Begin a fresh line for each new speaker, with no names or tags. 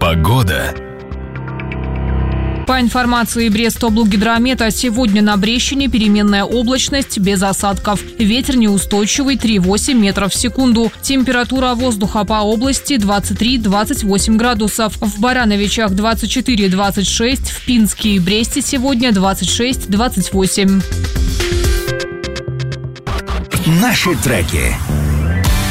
Погода.
По информации Брестоблгидромета, сегодня на Брещине переменная облачность без осадков. Ветер неустойчивый 3,8 метров в секунду. Температура воздуха по области 23-28 градусов. В Барановичах 24-26, в Пинске и Бресте сегодня 26-28.
Наши треки.